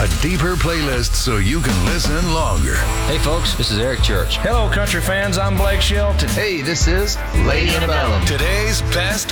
A deeper playlist so you can listen longer. Hey folks, this is Eric Church. Hello country fans, I'm Blake Shelton. Hey, this is Lady Antebellum. Today's best